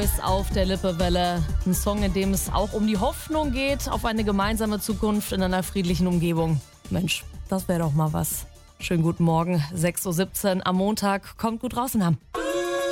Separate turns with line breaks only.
Neues auf der Lippewelle. Ein Song, in dem es auch um die Hoffnung geht auf eine gemeinsame Zukunft in einer friedlichen Umgebung. Mensch, das wäre doch mal was. Schönen guten Morgen, 6:17 Uhr am Montag. Kommt gut raus, Nam.